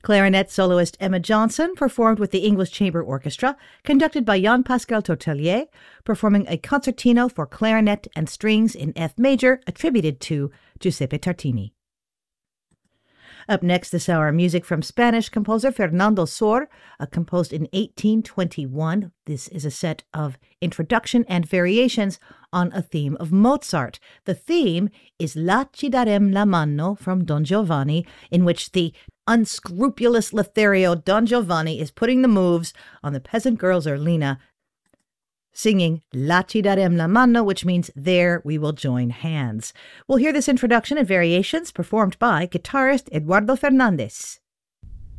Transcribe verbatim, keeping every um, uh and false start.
Clarinet soloist Emma Johnson performed with the English Chamber Orchestra, conducted by Jean-Pascal Tortelier, performing a concertino for clarinet and strings in F major attributed to Giuseppe Tartini. Up next this hour, music from Spanish composer Fernando Sor, uh, composed in eighteen twenty-one. This is a set of introduction and variations on a theme of Mozart. The theme is La ci darem la mano from Don Giovanni, in which the unscrupulous Lothario Don Giovanni is putting the moves on the peasant girl Zerlina, singing La ci darem la mano, which means there we will join hands. We'll hear this introduction and variations performed by guitarist Eduardo Fernandez.